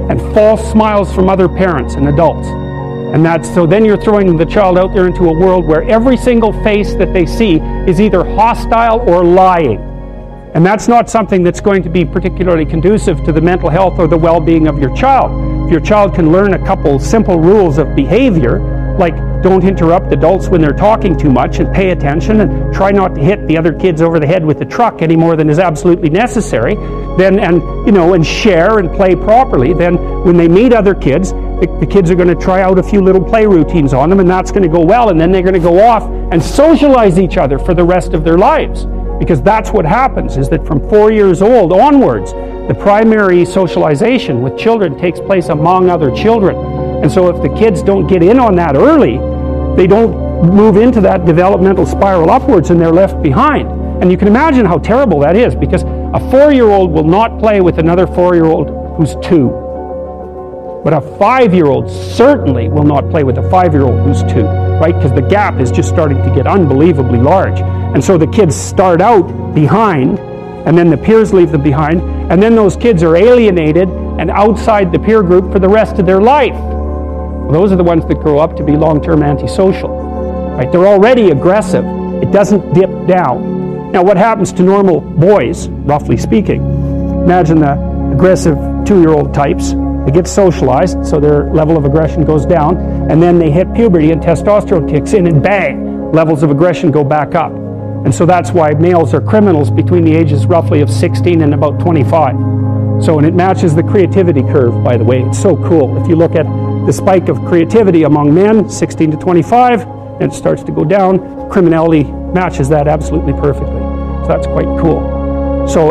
and false smiles from other parents and adults. And so then you're throwing the child out there into a world where every single face that they see is either hostile or lying. And that's not something that's going to be particularly conducive to the mental health or the well-being of your child. If your child can learn a couple simple rules of behavior, like don't interrupt adults when they're talking too much and pay attention and try not to hit the other kids over the head with the truck any more than is absolutely necessary, and share and play properly, then when they meet other kids, the kids are going to try out a few little play routines on them, and that's going to go well, and then they're going to go off and socialize each other for the rest of their lives. Because that's what happens, is that from 4 years old onwards, the primary socialization with children takes place among other children. And so if the kids don't get in on that early, they don't move into that developmental spiral upwards and they're left behind. And you can imagine how terrible that is, because a 4-year-old will not play with another 4-year-old who's 2. But a 5-year-old certainly will not play with a 5-year-old who's 2, right? Because the gap is just starting to get unbelievably large. And so the kids start out behind, and then the peers leave them behind, and then those kids are alienated and outside the peer group for the rest of their life. Well, those are the ones that grow up to be long-term antisocial, right? They're already aggressive. It doesn't dip down. Now, what happens to normal boys, roughly speaking? Imagine the aggressive 2-year-old types. They get socialized, so their level of aggression goes down, and then they hit puberty and testosterone kicks in, and bang, levels of aggression go back up. And so that's why males are criminals between the ages roughly of 16 and about 25. So, and it matches the creativity curve, by the way. It's so cool. If you look at the spike of creativity among men, 16 to 25, and it starts to go down, criminality matches that absolutely perfectly. So that's quite cool. So,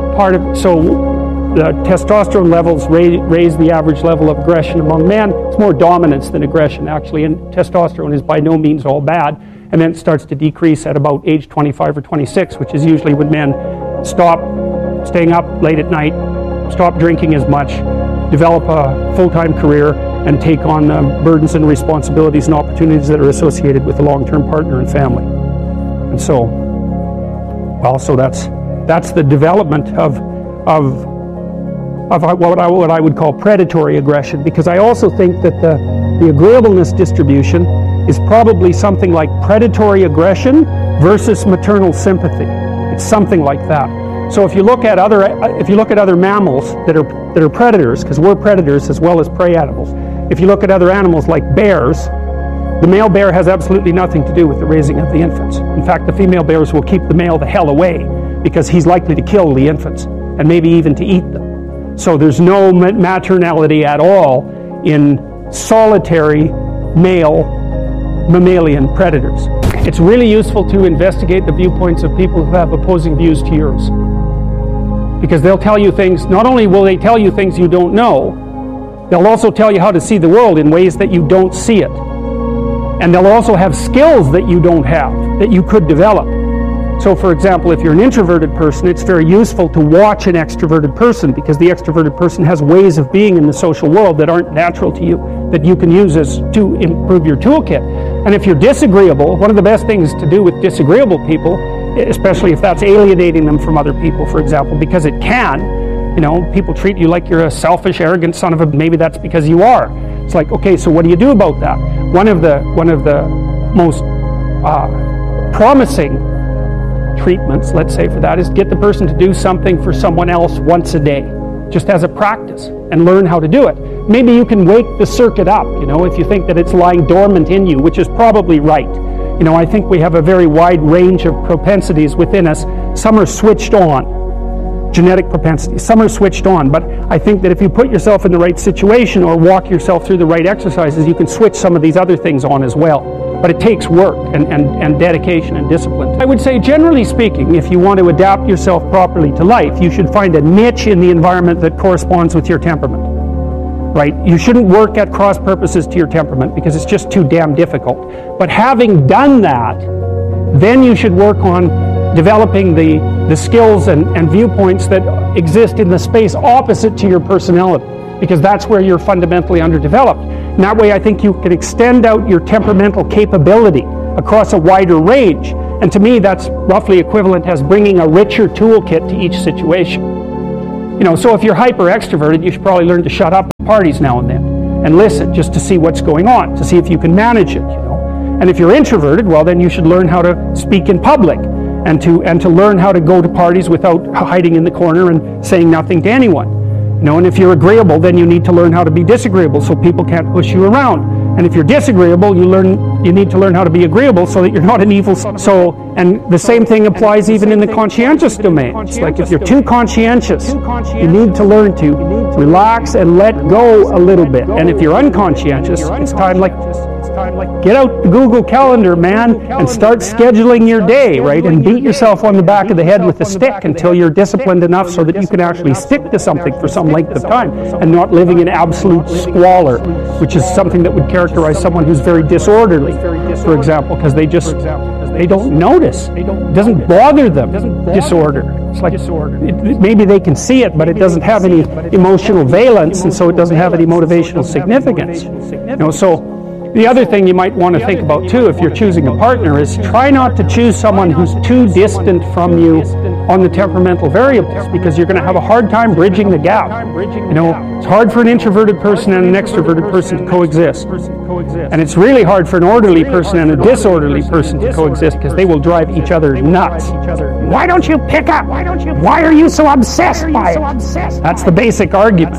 the testosterone levels raise the average level of aggression among men. It's more dominance than aggression, actually, and testosterone is by no means all bad. And then it starts to decrease at about age 25 or 26, which is usually when men stop staying up late at night, stop drinking as much, develop a full-time career, and take on burdens and responsibilities and opportunities that are associated with a long-term partner and family. And so, well, so that's the development of what I would call predatory aggression, because I also think that the agreeableness distribution is probably something like predatory aggression versus maternal sympathy. It's something like that. So if you look at other mammals that are predators, because we're predators as well as prey animals. If you look at other animals like bears, the male bear has absolutely nothing to do with the raising of the infants. In fact, the female bears will keep the male the hell away, because he's likely to kill the infants and maybe even to eat them. So there's no maternality at all in solitary male mammalian predators. It's really useful to investigate the viewpoints of people who have opposing views to yours, because they'll tell you things. Not only will they tell you things you don't know, they'll also tell you how to see the world in ways that you don't see it. And they'll also have skills that you don't have, that you could develop. So, for example, if you're an introverted person, it's very useful to watch an extroverted person, because the extroverted person has ways of being in the social world that aren't natural to you, that you can use to improve your toolkit. And if you're disagreeable, one of the best things to do with disagreeable people, especially if that's alienating them from other people, for example, because it can, people treat you like you're a selfish, arrogant son of a... Maybe that's because you are. It's like, okay, so what do you do about that? One of the most promising treatments, let's say, for that is get the person to do something for someone else once a day, just as a practice, and learn how to do it. Maybe you can wake the circuit up, if you think that it's lying dormant in you, which is probably right. I think we have a very wide range of propensities within us. Some are switched on, genetic propensities. Some are switched on, but I think that if you put yourself in the right situation or walk yourself through the right exercises, you can switch some of these other things on as well. But it takes work and dedication and discipline. I would say, generally speaking, if you want to adapt yourself properly to life, you should find a niche in the environment that corresponds with your temperament. Right? You shouldn't work at cross purposes to your temperament, because it's just too damn difficult. But having done that, then you should work on developing the skills and viewpoints that exist in the space opposite to your personality, because that's where you're fundamentally underdeveloped. And that way I think you can extend out your temperamental capability across a wider range. And to me, that's roughly equivalent as bringing a richer toolkit to each situation. So if you're hyper extroverted, you should probably learn to shut up parties now and then and listen just to see what's going on, to see if you can manage it, you know. And if you're introverted, well, then you should learn how to speak in public and to learn how to go to parties without hiding in the corner and saying nothing to anyone. You know, and if you're agreeable, then you need to learn how to be disagreeable so people can't push you around. And if you're disagreeable, you need to learn how to be agreeable so that you're not an evil. And the same thing applies even in the conscientious domain. It's like if you're too conscientious, you need to learn to relax and let go a little bit. And if you're unconscientious, it's time get out the Google Calendar, man, and start scheduling your day, right? And beat yourself on the back of the head with a stick until you're disciplined enough so that you can actually stick to something for some length of time and not living in absolute squalor, which is something that would characterize someone who's very disorderly, for example, because they don't notice. It doesn't bother them, disorder. It's like maybe they can see it, but it doesn't have any emotional valence, and so it doesn't have any motivational significance. You know, so the other thing you might want to think about too, if you're choosing a partner, is try not to choose someone who's too distant from you on the temperamental variables, because you're going to have a hard time bridging the gap. You know, it's hard for an introverted person and an extroverted person to coexist. And it's really hard for an orderly person and a disorderly person to coexist, because they will drive each other nuts. Why don't you pick up? Why are you so obsessed by it? That's the basic argument.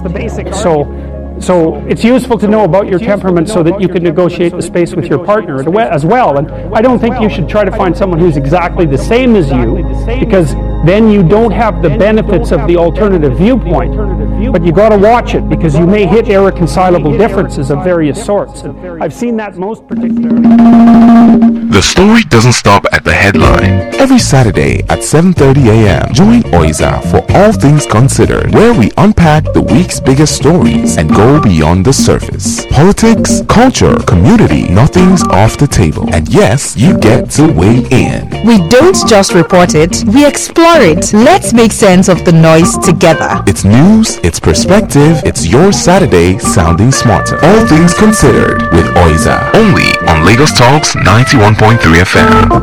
So it's useful to know about your temperament so that you can negotiate the space with your partner as well. And I don't think you should try to find someone who's exactly the same as you, because then you don't have the benefits of the alternative viewpoint. But you got to watch it, because you may hit irreconcilable differences of various sorts. And I've seen that most particularly. The story doesn't stop at the headline. Every Saturday at 7:30 a.m. join Oiza for All Things Considered, where we unpack the week's biggest stories and go beyond the surface. Politics, culture, community, nothing's off the table. And yes, you get to weigh in. We don't just report it, we explore it. Let's make sense of the noise together. It's news, it's perspective, it's your Saturday sounding smarter. All Things Considered with Oiza. Only on Lagos Talks 91.3 FM.